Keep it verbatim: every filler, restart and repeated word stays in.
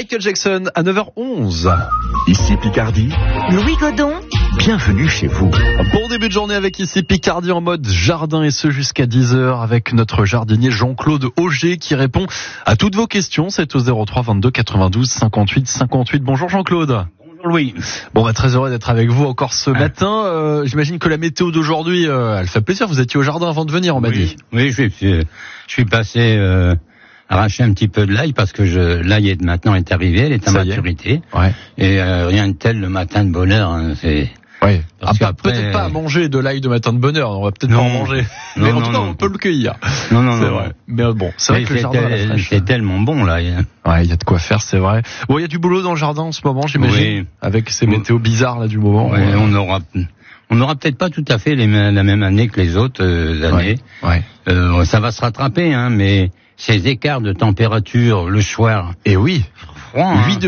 Michael Jackson à neuf heures onze. Ici Picardie. Louis Godon. Bienvenue chez vous. Bon début de journée avec ici Picardie en mode jardin et ce jusqu'à dix heures avec notre jardinier Jean-Claude Auger qui répond à toutes vos questions. C'est au zéro trois vingt-deux quatre-vingt-douze cinquante-huit cinquante-huit. Bonjour Jean-Claude. Bonjour Louis. Bon, bah, très heureux d'être avec vous encore ce ouais. matin. Euh, j'imagine que la météo d'aujourd'hui, euh, elle fait plaisir. Vous étiez au jardin avant de venir, on m'a oui. dit. Oui, je suis, je suis passé euh, arracher un petit peu de l'ail parce que je, l'ail est maintenant est arrivé, elle est à Ça y est. maturité. Ouais. Et euh, rien de tel le matin de bonheur. Hein, c'est Ouais. Ah, pas, qu'après, peut-être pas à manger de l'ail de matin de bonne heure, on va peut-être non, pas en manger. Non, mais en non, tout cas, non. on peut le cueillir. Non, non, c'est non. vrai. Mais euh, bon, c'est vrai mais que le jardin à la tel, fraîche. c'est tellement bon là. Ouais, il y a de quoi faire, c'est vrai. Bon, il y a du boulot dans le jardin en ce moment, j'imagine. Oui. Avec ces météos bizarres là du moment. Ouais, ouais. On aura, on n'aura peut-être pas tout à fait les, la même année que les autres euh, années. Ouais. ouais. Euh, ça va se rattraper, hein, mais ces écarts de température le soir. Et oui. Froid, hein. huit